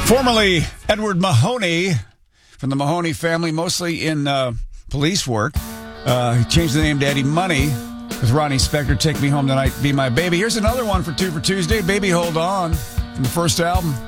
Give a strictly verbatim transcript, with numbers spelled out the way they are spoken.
Formerly Edward Mahoney from the Mahoney family, mostly in uh, police work. Uh, he changed the name to Eddie Money with Ronnie Spector, Take Me Home Tonight, Be My Baby. Here's another one for Two for Tuesday, Baby Hold On, from the first album.